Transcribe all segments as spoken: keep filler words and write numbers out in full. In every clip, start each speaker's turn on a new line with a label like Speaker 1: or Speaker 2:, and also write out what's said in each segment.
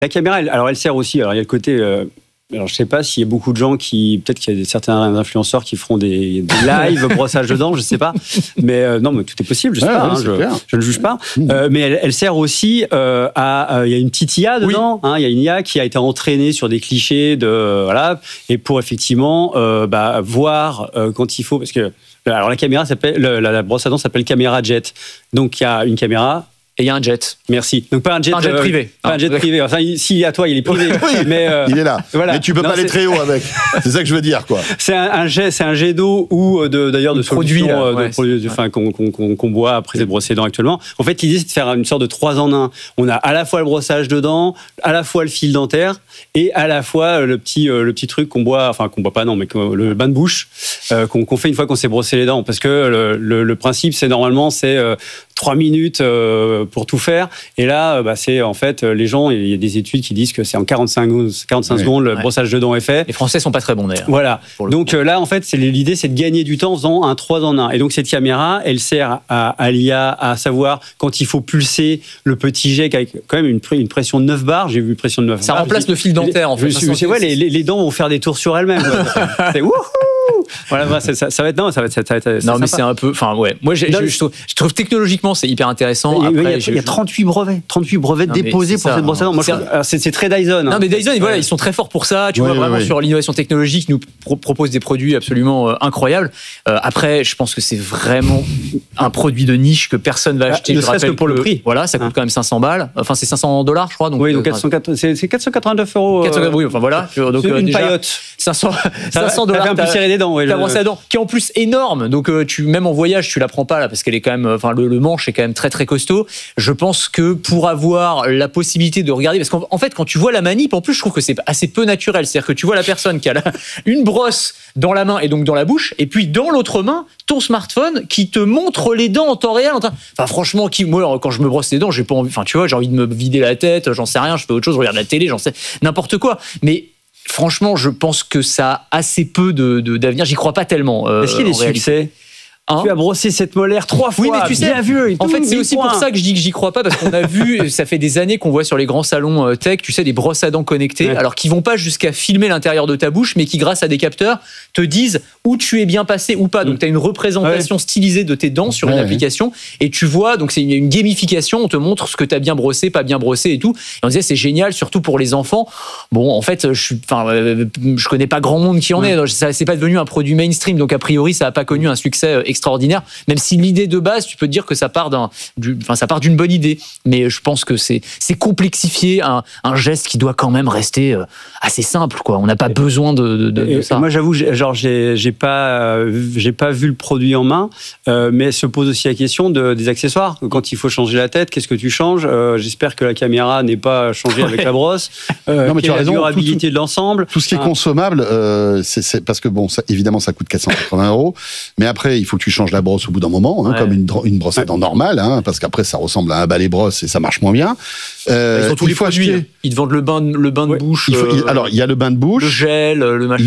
Speaker 1: La caméra, elle, alors elle sert aussi. Alors il y a le côté. Euh, alors je sais pas s'il y a beaucoup de gens qui, peut-être qu'il y a des, certains influenceurs qui feront des, des live brossage de dents, je sais pas. Mais euh, non, mais tout est possible. Je sais
Speaker 2: ouais,
Speaker 1: pas.
Speaker 2: Ouais,
Speaker 1: hein, je, je ne juge pas. Mmh. Euh, mais elle, elle sert aussi euh, à. Il euh, y a une petite I A dedans. Il oui. hein, y a une I A qui a été entraînée sur des clichés de voilà et pour effectivement euh, bah, voir euh, quand il faut parce que alors la caméra s'appelle la, la brosse à dents s'appelle caméra jet. Donc il y a une caméra.
Speaker 3: Et il y a un jet.
Speaker 1: Merci. Donc pas un jet,
Speaker 3: pas un jet
Speaker 1: euh,
Speaker 3: privé.
Speaker 1: Pas un jet privé. Enfin, si à toi, il est privé.
Speaker 2: Oui,
Speaker 1: mais euh,
Speaker 2: il est là.
Speaker 1: Voilà.
Speaker 2: Mais tu peux non, pas aller très haut avec. C'est ça que je veux dire, quoi.
Speaker 1: C'est un, un jet, c'est un jet d'eau ou de d'ailleurs de
Speaker 3: produits,
Speaker 1: euh,
Speaker 3: ouais,
Speaker 1: de produits, enfin qu'on, qu'on, qu'on, qu'on boit après s'être brossé les dents actuellement. En fait, l'idée c'est de faire une sorte de trois en un. On a à la fois le brossage de dents, à la fois le fil dentaire et à la fois le petit euh, le petit truc qu'on boit, enfin qu'on boit pas non, mais le bain de bouche euh, qu'on, qu'on fait une fois qu'on s'est brossé les dents. Parce que le, le, le principe, c'est normalement c'est euh, trois minutes euh, pour tout faire. Et là, bah, c'est en fait, les gens, il y a des études qui disent que c'est en quarante-cinq, quarante-cinq oui, secondes, le ouais. brossage de dents est fait.
Speaker 3: Les Français sont pas très bons d'ailleurs.
Speaker 1: Voilà. Donc euh, là, en fait, c'est, l'idée, c'est de gagner du temps en faisant un trois en un. Et donc, cette caméra, elle sert à, à l'I A à savoir quand il faut pulser le petit jet avec quand même une, une pression de neuf bars. J'ai vu une pression de neuf
Speaker 3: ça
Speaker 1: bars.
Speaker 3: Ça remplace le fil dentaire, en fait.
Speaker 1: Je, je, ouais, les, les, les dents vont faire des tours sur elles-mêmes. C'est wouhou! Voilà, ça, ça, ça va être non, ça va être, ça va être
Speaker 3: non, mais c'est un peu, enfin ouais. Moi, j'ai, je, je, trouve, je trouve technologiquement c'est hyper intéressant.
Speaker 1: Il y,
Speaker 3: Après,
Speaker 1: a, il y a trente-huit brevets, trente-huit brevets
Speaker 3: non,
Speaker 1: déposés pour
Speaker 3: ça,
Speaker 1: cette brosse à dents. Moi, c'est, je, c'est, c'est très Dyson. Hein.
Speaker 3: Non, mais Dyson, voilà, ils sont très forts pour ça. Tu oui, vois, oui, vraiment oui. sur l'innovation technologique, ils nous pro- proposent des produits absolument euh, incroyables. Euh, après, je pense que c'est vraiment un produit de niche que personne va acheter.
Speaker 1: Ne serait-ce que pour le prix.
Speaker 3: Voilà, ça coûte hein. quand même cinq cents balles. Enfin, c'est cinq cents dollars, je crois. Donc,
Speaker 1: oui, donc quatre cent quatre, c'est, c'est quatre cent quatre-vingt-neuf euros.
Speaker 3: quatre cent, oui, enfin voilà. Donc,
Speaker 1: c'est une
Speaker 3: déjà,
Speaker 1: paillote.
Speaker 3: cinq cents dollars.
Speaker 1: Un peu serré des dents.
Speaker 3: Ta brosse à dents, qui est en plus énorme. Donc, euh, tu, même en voyage, tu la prends pas là parce qu'elle est quand même, enfin, le, le manche est quand même très très costaud. Je pense que pour avoir la possibilité de regarder, parce qu'en en fait, quand tu vois la manip, en plus, je trouve que c'est assez peu naturel. C'est-à-dire que tu vois la personne qui a la, une brosse dans la main et donc dans la bouche, et puis dans l'autre main, ton smartphone qui te montre les dents en temps réel. En train... Enfin, franchement, qui, moi, quand je me brosse les dents, j'ai pas envie. Enfin, tu vois, j'ai envie de me vider la tête. J'en sais rien. Je fais autre chose. Je regarde la télé. J'en sais n'importe quoi. Mais franchement, je pense que ça a assez peu de, de, d'avenir. J'y crois pas tellement. Euh,
Speaker 1: Est-ce qu'il y a des succès? Hein? Tu as brossé cette molaire trois fois.
Speaker 3: Oui, mais tu sais,
Speaker 1: bien vu.
Speaker 3: En fait, c'est aussi point. Pour ça que je dis que j'y crois pas, parce qu'on a vu, ça fait des années qu'on voit sur les grands salons tech, tu sais, des brosses à dents connectées, ouais. alors qui vont pas jusqu'à filmer l'intérieur de ta bouche, mais qui, grâce à des capteurs, te disent où tu es bien passé ou pas. Donc, tu as une représentation ouais. stylisée de tes dents sur ouais, une application, ouais. et tu vois, donc c'est une gamification, on te montre ce que tu as bien brossé, pas bien brossé et tout. Et on disait, c'est génial, surtout pour les enfants. Bon, en fait, je suis, enfin, euh, je connais pas grand monde qui en ouais. est. Ça, c'est pas devenu un produit mainstream, donc a priori, ça a pas connu un succès extraordinaire. Même si l'idée de base, tu peux te dire que ça part d'un, du, enfin, ça part d'une bonne idée, mais je pense que c'est, c'est complexifier un, un geste qui doit quand même rester euh, assez simple, quoi. On n'a pas besoin de, de, de, de ça.
Speaker 1: Moi, j'avoue, j'ai, genre, j'ai, j'ai pas, euh, j'ai pas vu le produit en main, euh, mais se pose aussi la question de, des accessoires. Quand il faut changer la tête, qu'est-ce que tu changes? euh, J'espère que la caméra n'est pas changée ouais. avec la brosse. Euh, non, mais tu as raison. La durabilité tout, tout, de l'ensemble.
Speaker 2: Tout ce qui est consommable, euh, c'est, c'est parce que bon, ça, évidemment, ça coûte quatre cent quatre-vingts euros, mais après, il faut que tu changes la brosse au bout d'un moment, hein, ouais. comme une, une brosse à dents normale, hein, parce qu'après ça ressemble à un balai brosse et ça marche moins bien.
Speaker 3: Euh, Ils ont tous les produits. Acheter... Ils te vendent le bain, le bain de ouais. bouche.
Speaker 2: Il faut, il, alors il y a le bain de bouche,
Speaker 3: le gel, le machin,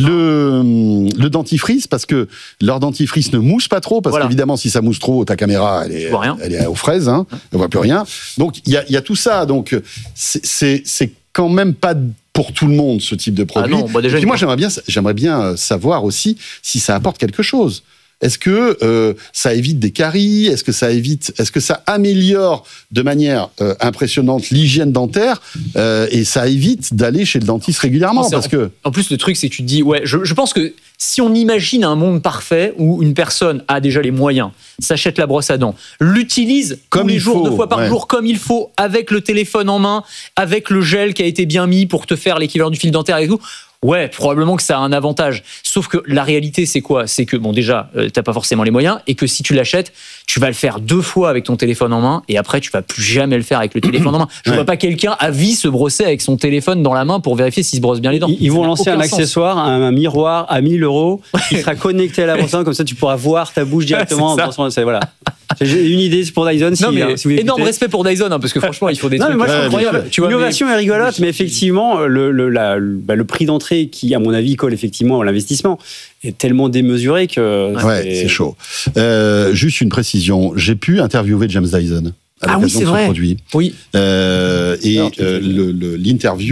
Speaker 2: le, le dentifrice, parce que leur dentifrice ne mousse pas trop, parce voilà. qu'évidemment si ça mousse trop, ta caméra elle est, elle est aux fraises, hein, elle voit plus rien. Donc il y a, il y a tout ça. Donc c'est, c'est, c'est quand même pas pour tout le monde ce type de produit. Ah non, bah déjà, et puis moi j'aimerais bien, j'aimerais bien savoir aussi si ça apporte quelque chose. Est-ce que euh, ça évite des caries? Est-ce que ça évite? Est-ce que ça améliore de manière euh, impressionnante l'hygiène dentaire euh, et ça évite d'aller chez le dentiste régulièrement?
Speaker 3: Non,
Speaker 2: parce
Speaker 3: en,
Speaker 2: que
Speaker 3: en plus le truc c'est que tu te dis ouais, je, je pense que si on imagine un monde parfait où une personne a déjà les moyens, s'achète la brosse à dents, l'utilise comme tous les jours, faut, deux fois par ouais. jour comme il faut, avec le téléphone en main, avec le gel qui a été bien mis pour te faire l'équivalent du fil dentaire et tout. Ouais, probablement que ça a un avantage. Sauf que la réalité, c'est quoi? C'est que, bon, déjà, euh, t'as pas forcément les moyens, et que si tu l'achètes, tu vas le faire deux fois avec ton téléphone en main, et après, tu vas plus jamais le faire avec le téléphone en main. Je ouais. vois pas quelqu'un à vie se brosser avec son téléphone dans la main pour vérifier s'il se brosse bien les dents.
Speaker 1: Ils, ils vont lancer un accessoire, un, un miroir à mille euros, qui sera connecté à la brosse à dents, comme ça, tu pourras voir ta bouche directement.
Speaker 3: Ouais,
Speaker 1: c'est ça. Voilà. J'ai une idée pour Dyson.
Speaker 3: Non,
Speaker 1: si,
Speaker 3: mais
Speaker 1: hein, si vous
Speaker 3: énorme respect pour Dyson, hein, parce que franchement, il faut des
Speaker 1: non,
Speaker 3: trucs
Speaker 1: mais moi,
Speaker 3: incroyables.
Speaker 1: Tu vois, l'innovation mais... est rigolote, mais effectivement, le, le, la, le, bah, le prix d'entrée qui, à mon avis, colle effectivement à l'investissement est tellement démesuré que...
Speaker 2: Ouais, c'est, c'est chaud. Euh, juste une précision, j'ai pu interviewer James Dyson à
Speaker 3: ah oui, c'est
Speaker 2: de son
Speaker 3: vrai.
Speaker 2: produit.
Speaker 3: Oui.
Speaker 2: Euh, et Alors, euh, le, le, l'interview